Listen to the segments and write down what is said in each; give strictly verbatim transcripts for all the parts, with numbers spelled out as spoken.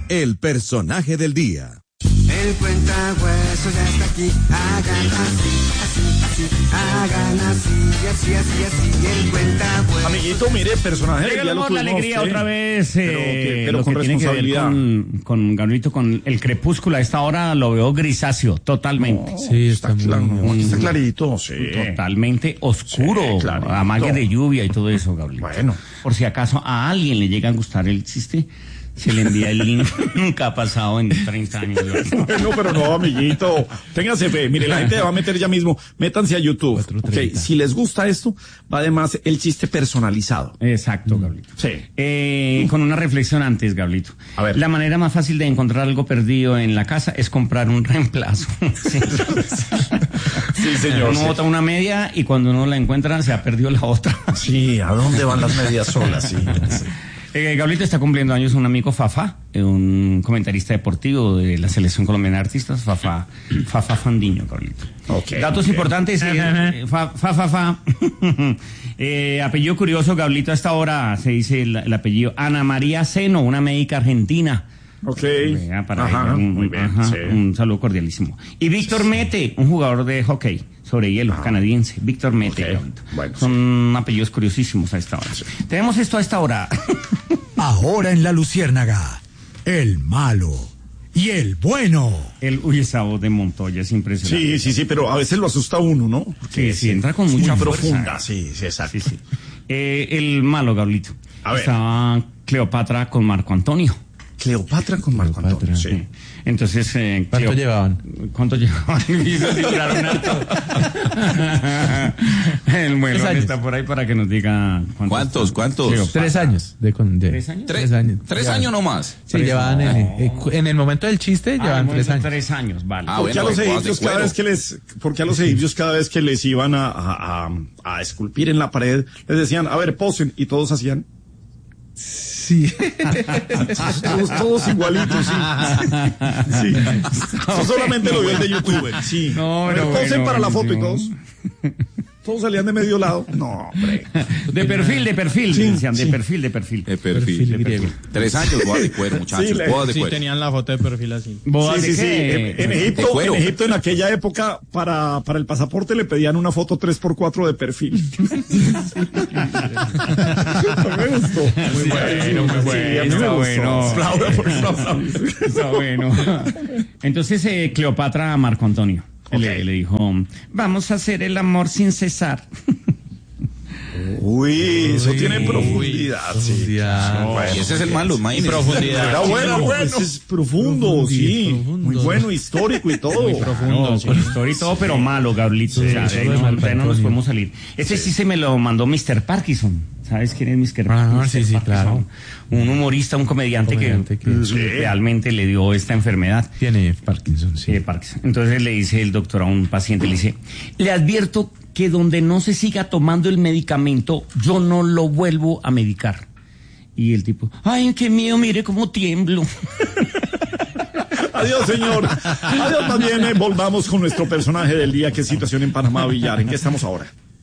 el personaje del día. El cuentahuesos ya está aquí, hagan así, así, así, hagan así, así, así, así, el cuentahuesos. Amiguito, mire, personaje del día lo tuvimos la alegría usted. otra vez, eh, pero, que, pero lo con que tiene que ver responsabilidad. con, con Gabrielito, con el crepúsculo. A esta hora lo veo grisáceo, totalmente. No, Sí, está, está, claro, muy... no, aquí está clarito, sí. Totalmente oscuro, Sí, clarito. amague de lluvia y todo eso, Gabrielito. Bueno. Por si acaso a alguien le llega a gustar el chiste, se le envía el link. Nunca ha pasado en treinta años. Bueno, pero no, amiguito. Téngase fe. Mire, la gente va a meter ya mismo. Métanse a YouTube. cuatro Okay. treinta. Si les gusta esto, va además el chiste personalizado. Exacto, Gablito. Sí. Eh, con una reflexión antes, Gablito. A ver. La manera más fácil de encontrar algo perdido en la casa es comprar un reemplazo. Sí, Sí, señor. Uno sí. bota una media y cuando uno la encuentra se ha perdido la otra. Sí, ¿a dónde van las medias solas? Sí. Eh, Gablito está cumpliendo años un amigo Fafa, eh, un comentarista deportivo de la Selección Colombiana de Artistas, Fafa, Fafa Fandiño, Gablito. Okay, Datos okay. importantes, eh, fa, fa, fa, fa. eh, apellido curioso, Gablito, a esta hora se dice el, el apellido Ana María Seno, una médica argentina. Ok. Vea, para Ajá, ella, un, muy bien. ajá, Sí. un saludo cordialísimo. Y Víctor Mete, un jugador de hockey sobre hielo, Ajá. canadiense. Víctor Mete. Ok, Gablito. bueno, Son apellidos curiosísimos a esta hora. Sí. Tenemos esto a esta hora. Ahora en La Luciérnaga, el malo y el bueno. El, uy, esa voz de Montoya es impresionante. Sí, sí, sí, pero a veces lo asusta a uno, ¿no? Sí, sí, entra con es mucha muy fuerza. profunda. Sí, sí, exacto. Sí, sí. Eh, el malo, Gablito. A ver. Estaba Cleopatra con Marco Antonio. Cleopatra con Marco Cleopatra, Antonio, sí. Entonces, eh, ¿Cuánto Cleo- llevaban? ¿Cuánto llevaban? Y se titularon alto. El muelón Tres años. está por ahí para que nos diga cuántos. ¿Cuántos? ¿Cuántos? Cleopatra. Tres años. De, con- de- ¿Tres años? Tres años. Tres Llevan- años nomás. Sí, llevaban en, eh, en el momento del chiste, Ah, llevan bueno, tres años. Tres años, vale. Ah, ¿Por qué a bueno, los de egipcios cuero. cada vez que les, porque a los egipcios cada vez que les iban a, a, a, a esculpir en la pared, les decían, a ver, posen, y todos hacían, Sí. todos, todos igualitos, sí. Sí. Eso solamente lo vio el de YouTube. Sí. No, A ver, pero posen bueno, para la foto y buenísimo. todos. Todos salían de medio lado. No, hombre. De perfil, de perfil. Sí, decían, de sí. perfil, de perfil. De perfil. Perfil griego. Tres años, boda de cuero, muchachos. Sí, le- boda de Sí, cuero. tenían la foto de perfil así. ¿Bodas Sí, de sí, sí. qué? En, en Egipto, De cuero. en Egipto en aquella época para, para el pasaporte le pedían una foto tres por cuatro de perfil. Me gustó. Muy bueno, muy bueno. Sí, a mí me Está gustó. bueno. Aplauda, por favor. Está bueno. Entonces, eh, Cleopatra a Marco Antonio le, le dijo, vamos a hacer el amor sin cesar. Uy, eso tiene profundidad, sí. Profundidad. No, bueno, Y ese es el malo, imagínese. Profundidad. Era bueno, bueno. Ese es profundo, sí. profundo. Muy bueno, histórico y todo. profundo. No, sí. con historia y todo, pero malo, Gablito. o sea, eso de ahí de no, Marco de ahí no nos Antonio. podemos salir. Ese sí se me lo mandó mister Parkinson. ¿Sabes quién es mister Ah, mister sí, sí, Parkinson? claro. Un humorista, un comediante, Comediante que, que- Sí. realmente le dio esta enfermedad. Tiene Parkinson, Sí, de sí. Parkinson. Entonces le dice el doctor a un paciente, le dice, le advierto que donde no se siga tomando el medicamento, yo no lo vuelvo a medicar. Y el tipo, ay, qué miedo, mire cómo tiemblo. Adiós, señor. Adiós, más bien, eh, volvamos con nuestro personaje del día. ¿Qué situación en Panamá, Villar? ¿En qué estamos ahora?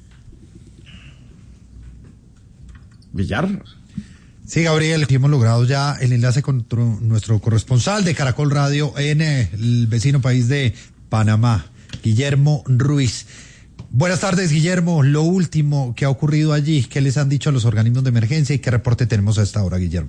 ¿Villar? Sí, Gabriel, hemos logrado ya el enlace con tro- nuestro corresponsal de Caracol Radio en eh, el vecino país de Panamá, Guillermo Ruiz. Buenas tardes, Guillermo. Lo último que ha ocurrido allí, ¿qué les han dicho a los organismos de emergencia y qué reporte tenemos a esta hora, Guillermo?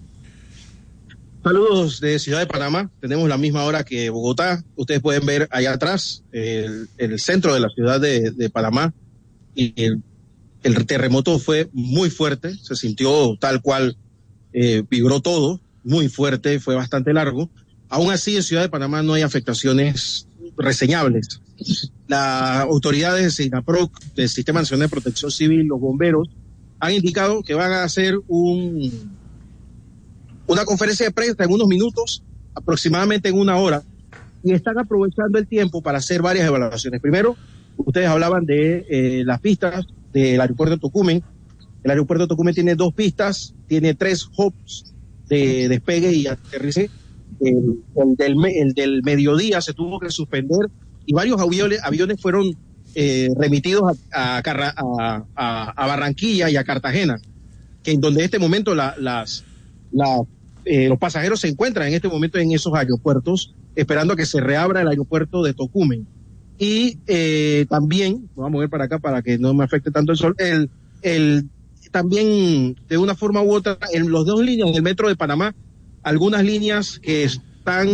Saludos de Ciudad de Panamá. Tenemos la misma hora que Bogotá. Ustedes pueden ver allá atrás el, el centro de la ciudad de, de Panamá. Y el, el terremoto fue muy fuerte. Se sintió tal cual, eh, vibró todo, muy fuerte, fue bastante largo. Aún así, en Ciudad de Panamá no hay afectaciones reseñables. Las autoridades de SINAPROC, del Sistema Nacional de Protección Civil, los bomberos, han indicado que van a hacer un... una conferencia de prensa en unos minutos, aproximadamente en una hora, y están aprovechando el tiempo para hacer varias evaluaciones. Primero, ustedes hablaban de eh, las pistas del aeropuerto de Tocumen. El aeropuerto de Tocumen tiene dos pistas, tiene tres hubs de despegue y aterrizaje. El, el, del, el del mediodía se tuvo que suspender y varios aviones, aviones fueron eh, remitidos a, a, a, a, a Barranquilla y a Cartagena, que en donde en este momento la, las... las eh, los pasajeros se encuentran en este momento en esos aeropuertos, esperando a que se reabra el aeropuerto de Tocumen. Y eh, también, vamos a mover para acá para que no me afecte tanto el sol, el, el, también de una forma u otra, en los dos líneas del metro de Panamá, algunas líneas que están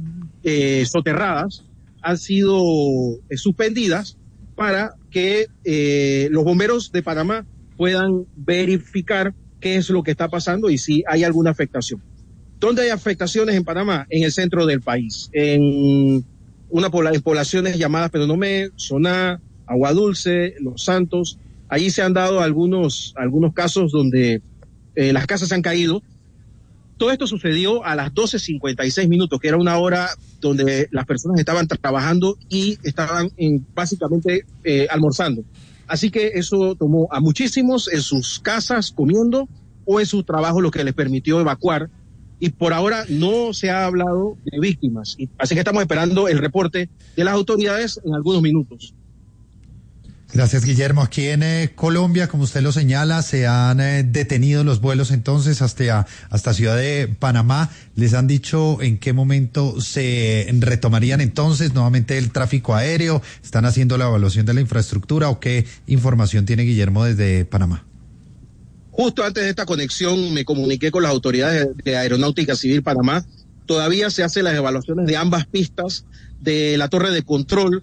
eh, soterradas han sido eh, suspendidas para que eh, los bomberos de Panamá puedan verificar qué es lo que está pasando y si hay alguna afectación. ¿Dónde hay afectaciones en Panamá? En el centro del país, en una en poblaciones llamadas Penonomé, Soná, Agua Dulce, Los Santos. Allí se han dado algunos, algunos casos donde eh, las casas han caído. Todo esto sucedió a las doce cincuenta y seis minutos, que era una hora donde las personas estaban trabajando y estaban en, básicamente eh, almorzando. Así que eso tomó a muchísimos en sus casas comiendo o en su trabajo, lo que les permitió evacuar. Y por ahora no se ha hablado de víctimas. Y así que estamos esperando el reporte de las autoridades en algunos minutos. Gracias, Guillermo. Aquí en eh, Colombia, como usted lo señala, se han eh, detenido los vuelos entonces hasta, hasta Ciudad de Panamá. ¿Les han dicho en qué momento se retomarían entonces nuevamente el tráfico aéreo? ¿Están haciendo la evaluación de la infraestructura o qué información tiene Guillermo desde Panamá? Justo antes de esta conexión me comuniqué con las autoridades de Aeronáutica Civil Panamá. Todavía se hacen las evaluaciones de ambas pistas, de la torre de control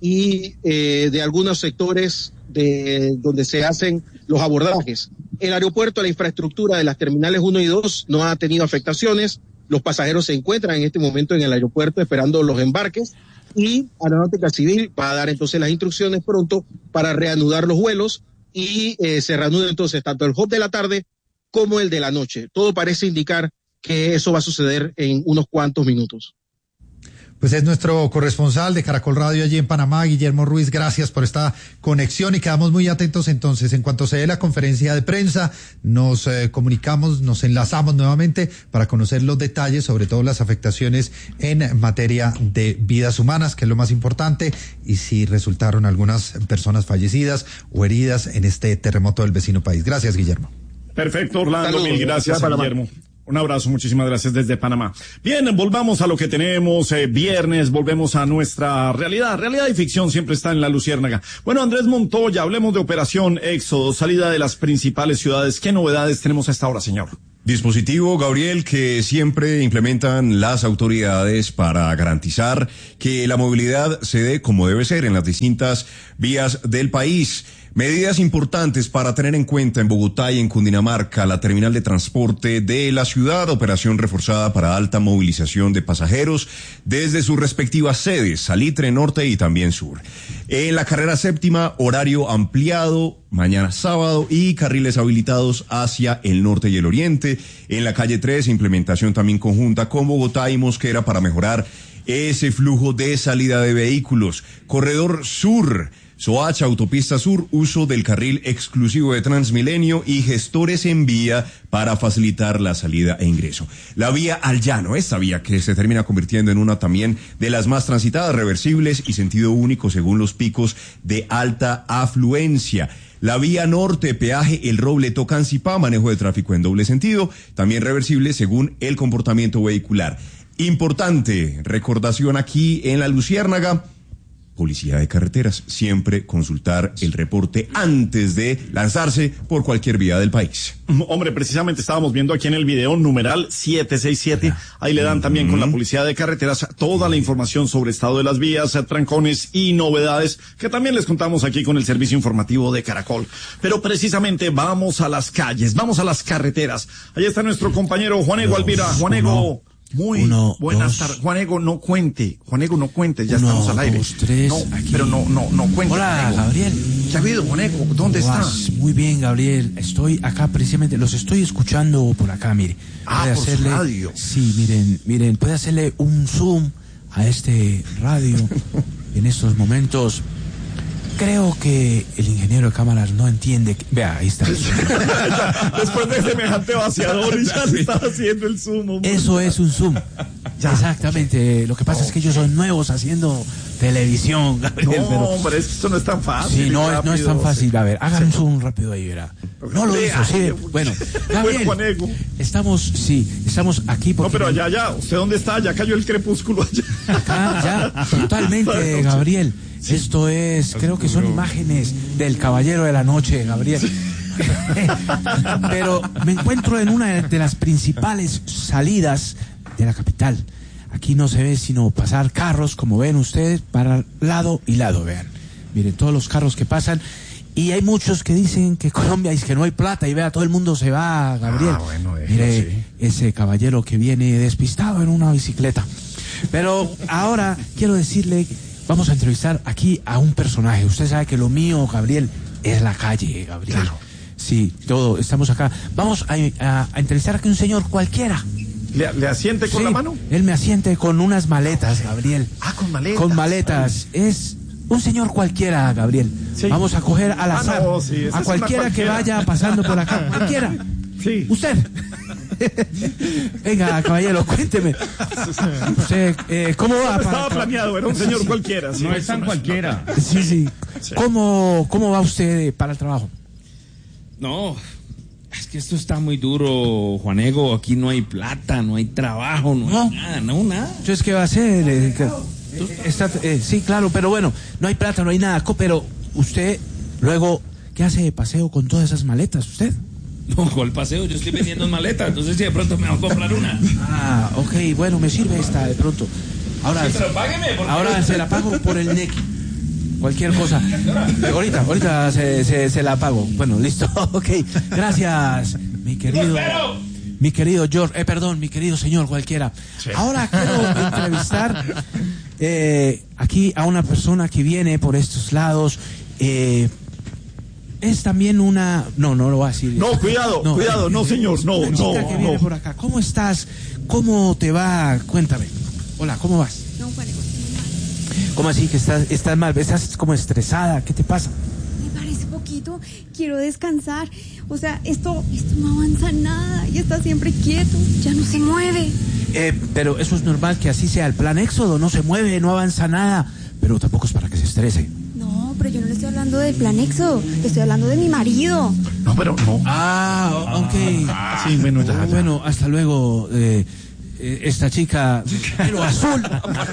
y eh, de algunos sectores de donde se hacen los abordajes. El aeropuerto, la infraestructura de las terminales uno y dos no ha tenido afectaciones. Los pasajeros se encuentran en este momento en el aeropuerto esperando los embarques y Aeronáutica Civil va a dar entonces las instrucciones pronto para reanudar los vuelos y eh, se reanuda entonces tanto el hub de la tarde como el de la noche. Todo parece indicar que eso va a suceder en unos cuantos minutos. Pues es nuestro corresponsal de Caracol Radio allí en Panamá, Guillermo Ruiz. Gracias por esta conexión y quedamos muy atentos entonces. En cuanto se dé la conferencia de prensa, nos eh, comunicamos, nos enlazamos nuevamente para conocer los detalles, sobre todo las afectaciones en materia de vidas humanas, que es lo más importante, y si resultaron algunas personas fallecidas o heridas en este terremoto del vecino país. Gracias, Guillermo. Perfecto, Orlando. Saludos. Mil gracias, Gracias, Guillermo. Un abrazo, muchísimas gracias desde Panamá. Bien, volvamos a lo que tenemos, eh, viernes, volvemos a nuestra realidad. Realidad y ficción siempre está en la Luciérnaga. Bueno, Andrés Montoya, hablemos de Operación Éxodo, salida de las principales ciudades. ¿Qué novedades tenemos a esta hora, señor? Dispositivo, Gabriel, que siempre implementan las autoridades para garantizar que la movilidad se dé como debe ser en las distintas vías del país. Medidas importantes para tener en cuenta en Bogotá y en Cundinamarca, la terminal de transporte de la ciudad, operación reforzada para alta movilización de pasajeros desde sus respectivas sedes, Salitre Norte y también Sur. En la carrera séptima, horario ampliado, mañana sábado, y carriles habilitados hacia el norte y el oriente. En la calle tres, implementación también conjunta con Bogotá y Mosquera para mejorar ese flujo de salida de vehículos. Corredor Sur, Soacha, Autopista Sur, uso del carril exclusivo de Transmilenio y gestores en vía para facilitar la salida e ingreso. La vía al llano, esta vía que se termina convirtiendo en una también de las más transitadas, reversibles y sentido único según los picos de alta afluencia. La vía norte, peaje El Roble Tocancipá, manejo de tráfico en doble sentido, también reversible según el comportamiento vehicular. Importante recordación aquí en la Luciérnaga, Policía de Carreteras, siempre consultar el reporte antes de lanzarse por cualquier vía del país. Hombre, precisamente estábamos viendo aquí en el video numeral siete seis siete, ahí le dan también con la Policía de Carreteras toda la información sobre estado de las vías, trancones y novedades que también les contamos aquí con el servicio informativo de Caracol. Pero precisamente vamos a las calles, vamos a las carreteras. Ahí está nuestro compañero Juanego Alvira. Juanego. Muy uno, buenas dos. tardes. Juanego, no cuente. Juanego, no cuente. Ya Uno, estamos al aire. dos, tres, no, aquí. pero no, no, no cuente. Hola, Juanego. Gabriel. ¿Qué ha habido, Juanego? ¿Dónde está? Vas? Muy bien, Gabriel. Estoy acá precisamente, los estoy escuchando por acá, mire. Ah, Puede por su hacerle, radio. Sí, miren, miren, puede hacerle un zoom a este radio en estos momentos. creo que el ingeniero de cámaras no entiende. Que... Vea, ahí está. Después de semejante vaciador y ya le está haciendo el zoom. Hombre. Eso es un zoom. Ya. Exactamente. Lo que pasa oh. es que ellos son nuevos haciendo televisión, Gabriel. No, pero... hombre, esto no es tan fácil. Sí, no, rápido, no es tan fácil. Sí. A ver, hagan un zoom rápido ahí, verá. No lo hizo, sí. Bueno, Gabriel, bueno, estamos, sí, estamos aquí porque... No, pero allá, allá, ¿usted dónde está? Ya cayó el crepúsculo allá. Acá, ya, totalmente, Gabriel. Sí. Esto es, creo que son imágenes del Caballero de la Noche, Gabriel. Sí. Pero me encuentro en una de las principales salidas de la capital. Aquí no se ve sino pasar carros, como ven ustedes, para lado y lado, vean. Miren, todos los carros que pasan. Y hay muchos que dicen que Colombia es que no hay plata y vea, todo el mundo se va, Gabriel. Ah, bueno, déjalo, mire, sí. Ese caballero que viene despistado en una bicicleta. Pero ahora quiero decirle, vamos a entrevistar aquí a un personaje. Usted sabe que lo mío, Gabriel, es la calle, Gabriel. Claro. Sí, todo, estamos acá. Vamos a, a, a entrevistar aquí a un señor cualquiera. ¿Le, le asiente con sí, la mano? Él me asiente con unas maletas, Gabriel. Ah, con maletas. Con maletas. Ay. Es un señor cualquiera, Gabriel. Sí. Vamos a coger al azar. Ah, no, sí, a cualquiera que vaya pasando por acá. Cualquiera. Sí. Usted. Venga, caballero, cuénteme. Usted, eh, ¿cómo va? No estaba para... planeado, era un señor sí, cualquiera. Sí, no es tan no cualquiera. Sí, sí. sí. ¿Cómo, ¿Cómo va usted para el trabajo? No, es que esto está muy duro, Juanego. Aquí no hay plata, no hay trabajo, no, no. hay nada, no, nada. Entonces, ¿qué va a hacer? Eh, está, eh, sí, claro, pero bueno, no hay plata, no hay nada. Pero usted, luego, ¿qué hace de paseo con todas esas maletas, usted? No, ¿cuál paseo? Yo estoy vendiendo maletas, entonces si de pronto me va a comprar una. Ah, ok, bueno, me sirve esta de pronto. Ahora, sí, pero págueme, ahora se la pago por el N E C. Cualquier cosa. Ahorita, ahorita se, se, se la pago. Bueno, listo, ok. Gracias, mi querido... Mi querido George, eh, perdón, mi querido señor cualquiera. Sí. Ahora quiero entrevistar eh, aquí a una persona que viene por estos lados. Eh, es también una... No, no lo voy a decir. No, cuidado, no, cuidado, eh, no señor, no, una no. chica que viene no. por acá. ¿Cómo estás? ¿Cómo te va? Cuéntame. Hola, ¿cómo vas? No, vale, ¿Cómo así que estás, estás mal? ¿Estás como estresada? ¿Qué te pasa? Me parece poquito. Quiero descansar. O sea, esto, esto no avanza nada y está siempre quieto. Ya no se mueve. Eh, pero eso es normal que así sea. El plan Éxodo no se mueve, no avanza nada. Pero tampoco es para que se estrese. No, pero yo no le estoy hablando del plan Éxodo. Le estoy hablando de mi marido. No, pero no. Ah, ok. Ah, sí, bueno, ya, ya. Bueno, hasta luego. Eh, Esta chica, pelo azul,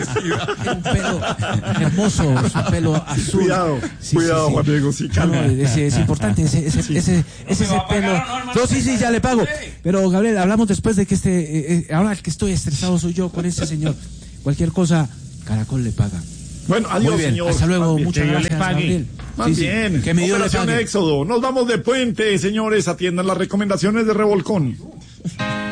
un pelo hermoso, su pelo azul. Cuidado, sí, cuidado, sí, Juan sí. Diego, sí, calma. No, es, es importante, ese, ese, sí. ese, ese, ese pelo. No, sí, sí, ya le pago. Pero, Gabriel, hablamos después de que este, eh, eh, ahora que estoy estresado soy yo con ese señor. Cualquier cosa, Caracol le paga. Bueno, adiós, Muy bien, señor. hasta luego, Más muchas bien, gracias, Gabriel. Más sí, bien, sí, que me dio Operación le pague. Éxodo. Nos vamos de puente, señores, atiendan las recomendaciones de Revolcón.